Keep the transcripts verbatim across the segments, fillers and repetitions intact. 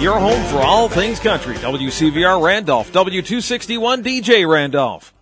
your home for all things country. W C V R Randolph, W two sixty-one D J Randolph.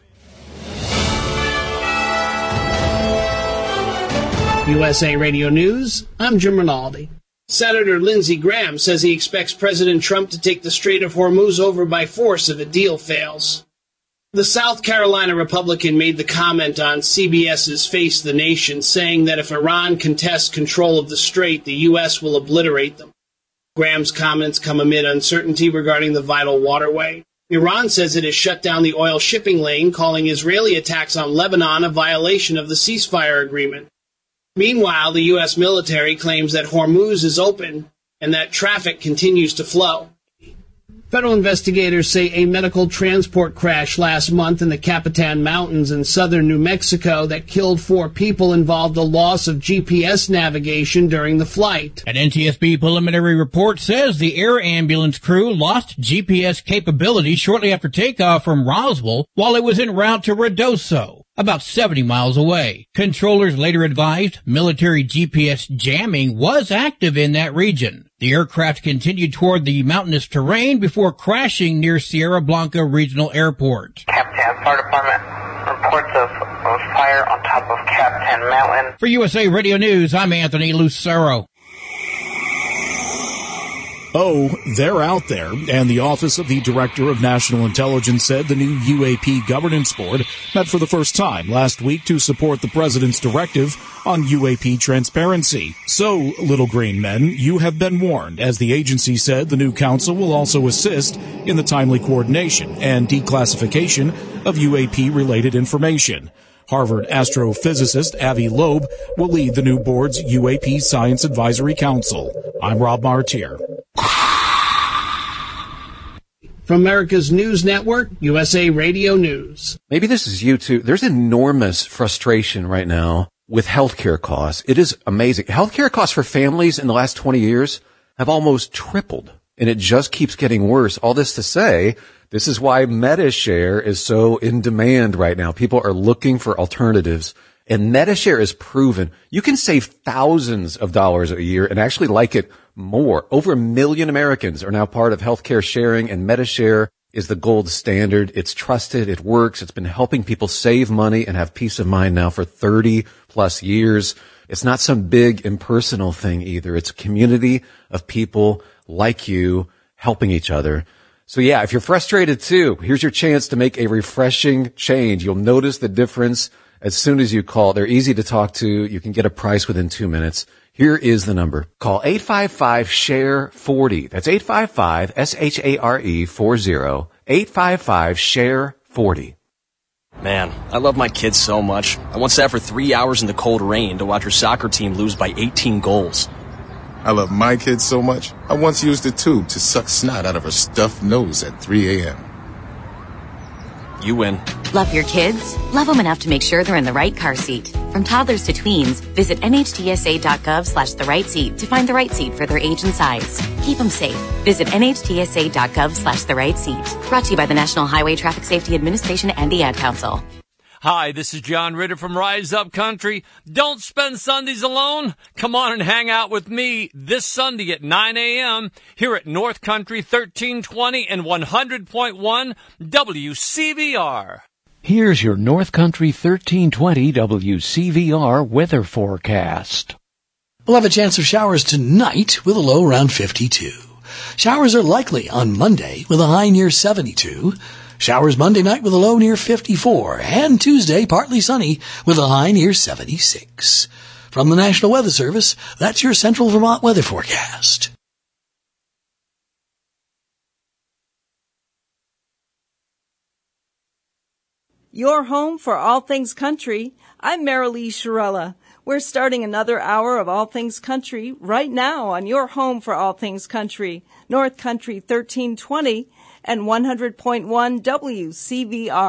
U S A Radio News, I'm Jim Rinaldi. Senator Lindsey Graham says he expects President Trump to take the Strait of Hormuz over by force if a deal fails. The South Carolina Republican made the comment on CBS's Face the Nation, saying that if Iran contests control of the strait, the U S will obliterate them. Graham's comments come amid uncertainty regarding the vital waterway. Iran says it has shut down the oil shipping lane, calling Israeli attacks on Lebanon a violation of the ceasefire agreement. Meanwhile, the U S military claims that Hormuz is open and that traffic continues to flow. Federal investigators say a medical transport crash last month in the Capitan Mountains in southern New Mexico that killed four people involved a loss of G P S navigation during the flight. An N T S B preliminary report says the air ambulance crew lost G P S capability shortly after takeoff from Roswell while it was en route to Ruidoso, about seventy miles away. Controllers later advised military G P S jamming was active in that region. The aircraft continued toward the mountainous terrain before crashing near Sierra Blanca Regional Airport. Capitan Fire Department reports of, of fire on top of Capitan Mountain. For U S A Radio News, I'm Anthony Lucero. Oh, they're out there, and the Office of the Director of National Intelligence said the new U A P Governance Board met for the first time last week to support the President's directive on U A P transparency. So, little green men, you have been warned, as the agency said the new council will also assist in the timely coordination and declassification of U A P-related information. Harvard astrophysicist Avi Loeb will lead the new board's U A P Science Advisory Council. I'm Rob Martier. From America's News Network, U S A Radio News. Maybe this is you too. There's enormous frustration right now with healthcare costs. It is amazing. Healthcare costs for families in the last twenty years have almost tripled, and it just keeps getting worse. All this to say, this is why MediShare is so in demand right now. People are looking for alternatives, and MediShare is proven. You can save thousands of dollars a year and actually like it more. Over a million Americans are now part of healthcare sharing, and MediShare is the gold standard. It's trusted. It works. It's been helping people save money and have peace of mind now for thirty plus years. It's not some big impersonal thing either. It's a community of people like you helping each other. So yeah, if you're frustrated too, here's your chance to make a refreshing change. You'll notice the difference as soon as you call. They're easy to talk to. You can get a price within two minutes. Here is the number. Call eight five five, S H A R E, forty. That's eight five five, S H A R E, forty. eight five five, S H A R E, forty. Man, I love my kids so much. I once sat for three hours in the cold rain to watch her soccer team lose by eighteen goals. I love my kids so much, I once used a tube to suck snot out of her stuffed nose at three a.m. You win. Love your kids? Love them enough to make sure they're in the right car seat. From toddlers to tweens, visit N H T S A dot gov slash the right seat to find the right seat for their age and size. Keep them safe. Visit N H T S A dot gov slash the right seat. Brought to you by the National Highway Traffic Safety Administration and the Ad Council. Hi, this is John Ritter from Rise Up Country. Don't spend Sundays alone. Come on and hang out with me this Sunday at nine a.m. here at North Country thirteen twenty and one hundred point one W C V R. Here's your North Country thirteen twenty W C V R weather forecast. We'll have a chance of showers tonight with a low around fifty-two. Showers are likely on Monday with a high near seventy-two. Showers Monday night with a low near fifty-four, and Tuesday partly sunny with a high near seventy-six. From the National Weather Service, that's your Central Vermont weather forecast. Your home for all things country. I'm Marilee Shirella. We're starting another hour of All Things Country right now on your home for all things country, North Country thirteen twenty and one hundred point one W C V R.